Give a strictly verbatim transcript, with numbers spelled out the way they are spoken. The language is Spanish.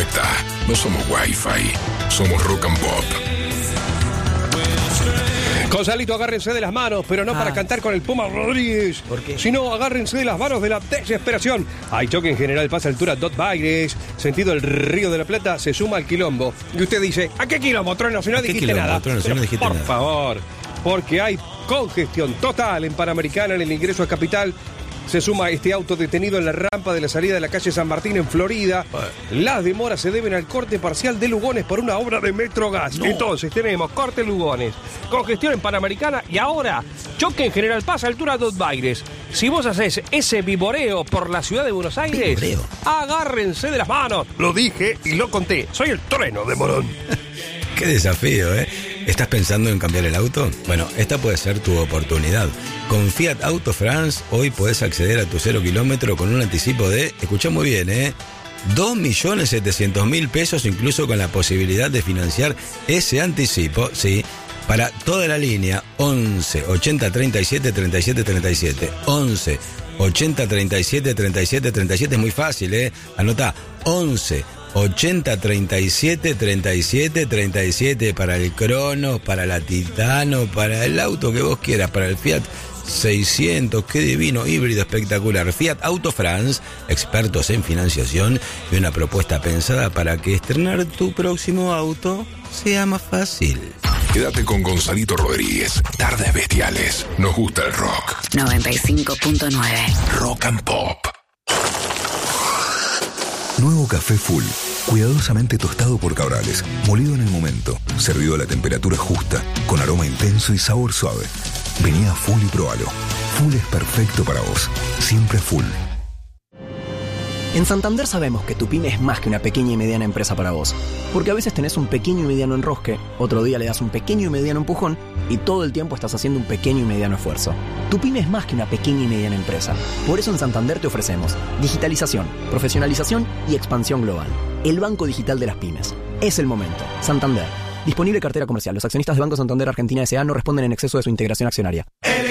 planeta. No somos Wi-Fi, somos Rock and Pop. Gonzalito, agárrense de las manos, pero no ah. para cantar con el Puma Rodríguez. ¿Por qué? Sino agárrense de las manos de la desesperación. Hay choque en General Paz, altura Dot Baires, sentido el Río de la Plata, se suma al quilombo. Y usted dice, ¿a qué quilombo, Trono? Si no dijiste quilombo, nada. Trono, si no dijiste por nada. favor, porque hay congestión total en Panamericana en el ingreso a Capital. Se suma este auto detenido en la rampa de la salida de la calle San Martín en Florida. Las demoras se deben al corte parcial de Lugones por una obra de Metrogas. No. Entonces tenemos corte Lugones, congestión en Panamericana y ahora choque en General Paz, altura Dot Baires. Si vos haces ese viboreo por la ciudad de Buenos Aires, ¿Viboreo? Agárrense de las manos. Lo dije y lo conté. Soy el Trueno de Morón. Qué desafío, ¿eh? ¿Estás pensando en cambiar el auto? Bueno, esta puede ser tu oportunidad. Con Fiat Auto France, hoy podés acceder a tu cero kilómetro con un anticipo de, escuchá muy bien, ¿eh? dos millones setecientos mil pesos, incluso con la posibilidad de financiar ese anticipo, sí, para toda la línea. Once ochenta treinta y siete treinta y siete treinta y siete. Once ochenta treinta y siete treinta y siete treinta y siete, es muy fácil, ¿eh? Anotá, once ochenta treinta y siete treinta y siete treinta y siete para el Cronos, para la Titano, para el auto que vos quieras, para el Fiat seiscientos, qué divino, híbrido espectacular. Fiat Auto France, expertos en financiación y una propuesta pensada para que estrenar tu próximo auto sea más fácil. Quédate con Gonzalito Rodríguez. Tardes Bestiales. Nos gusta el rock. noventa y cinco punto nueve. Rock and Pop. Nuevo café Full, cuidadosamente tostado por Cabrales, molido en el momento, servido a la temperatura justa, con aroma intenso y sabor suave. Vení a Full y probalo. Full es perfecto para vos. Siempre Full. En Santander sabemos que tu pyme es más que una pequeña y mediana empresa para vos. Porque a veces tenés un pequeño y mediano enrosque, otro día le das un pequeño y mediano empujón y todo el tiempo estás haciendo un pequeño y mediano esfuerzo. Tu pyme es más que una pequeña y mediana empresa. Por eso en Santander te ofrecemos digitalización, profesionalización y expansión global. El banco digital de las pymes. Es el momento. Santander. Disponible cartera comercial. Los accionistas de Banco Santander Argentina S A no responden en exceso de su integración accionaria.